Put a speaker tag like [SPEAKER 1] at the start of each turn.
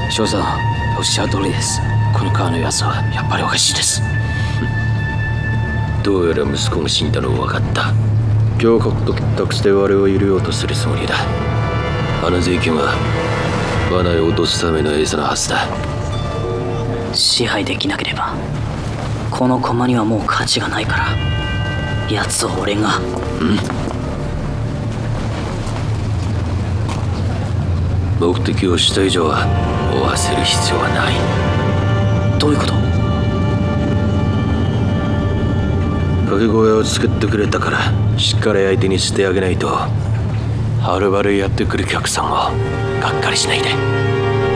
[SPEAKER 1] 翔さん、おっしゃる通りです。この川のやつはやっぱりおかしいです。
[SPEAKER 2] どうやら息子が死んだの分かった。峡谷と結託して我を入れようとするつもりだ。あの税金は罠へ落とすための餌のはずだ。
[SPEAKER 3] 支配できなければこの駒にはもう価値がないから、奴を俺が。
[SPEAKER 2] 目的をした以上は追わせる必要はない。
[SPEAKER 3] どういうこと？
[SPEAKER 2] 掛け小屋を作ってくれたからしっかり相手にしてあげないと、はるばるやってくる客さんをがっかりしないで。